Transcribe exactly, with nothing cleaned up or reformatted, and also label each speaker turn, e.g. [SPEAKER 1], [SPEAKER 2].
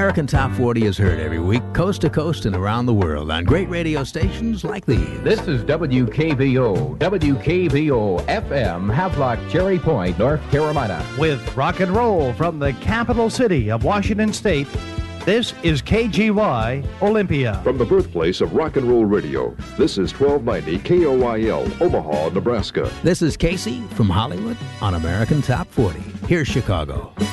[SPEAKER 1] American Top forty is heard every week, coast to coast and around the world on great radio stations like these.
[SPEAKER 2] This is W K V O, W K V O F M, Havelock, Cherry Point, North Carolina.
[SPEAKER 3] With rock and roll from the capital city of Washington State, this is K G Y Olympia.
[SPEAKER 4] From the birthplace of rock and roll radio, this is twelve ninety K O I L, Omaha, Nebraska.
[SPEAKER 1] This is Casey from Hollywood on American Top forty. Here's Chicago.